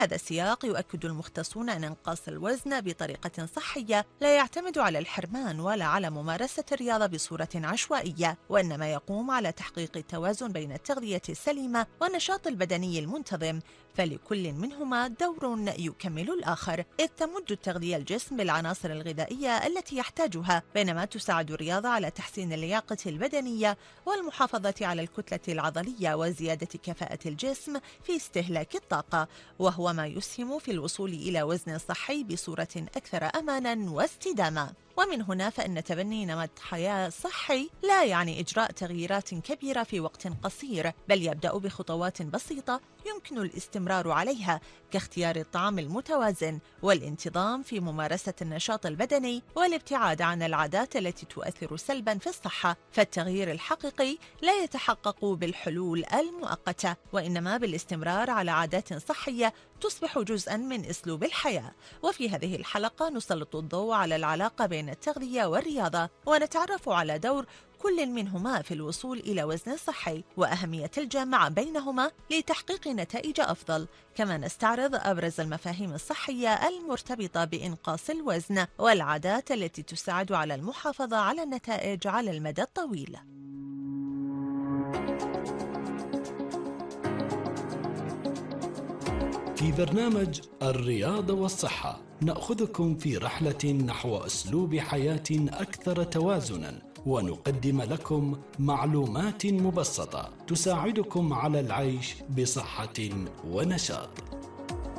هذا السياق يؤكد المختصون أن إنقاص الوزن بطريقة صحية لا يعتمد على الحرمان ولا على ممارسة الرياضة بصورة عشوائية، وإنما يقوم على تحقيق التوازن بين التغذية السليمة والنشاط البدني المنتظم، فلكل منهما دور يكمل الآخر، إذ تمد التغذية الجسم بالعناصر الغذائية التي يحتاجها، بينما تساعد الرياضة على تحسين اللياقة البدنية والمحافظة على الكتلة العضلية وزيادة كفاءة الجسم في استهلاك الطاقة، وهو ما يسهم في الوصول إلى وزن صحي بصورة أكثر أماناً واستدامة. ومن هنا فإن تبني نمط حياة صحي لا يعني إجراء تغييرات كبيرة في وقت قصير، بل يبدأ بخطوات بسيطة يمكن الاستمرار عليها، كاختيار الطعام المتوازن والانتظام في ممارسة النشاط البدني والابتعاد عن العادات التي تؤثر سلبا في الصحة. فالتغيير الحقيقي لا يتحقق بالحلول المؤقتة، وإنما بالاستمرار على عادات صحية تصبح جزءا من أسلوب الحياة. وفي هذه الحلقة نسلط الضوء على العلاقة بين التغذية والرياضة، ونتعرف على دور كل منهما في الوصول إلى وزن صحي وأهمية الجمع بينهما لتحقيق نتائج أفضل، كما نستعرض أبرز المفاهيم الصحية المرتبطة بإنقاص الوزن والعادات التي تساعد على المحافظة على النتائج على المدى الطويل. في برنامج الرياضة والصحة نأخذكم في رحلة نحو أسلوب حياة أكثر توازناً، ونقدم لكم معلومات مبسطة تساعدكم على العيش بصحة ونشاط.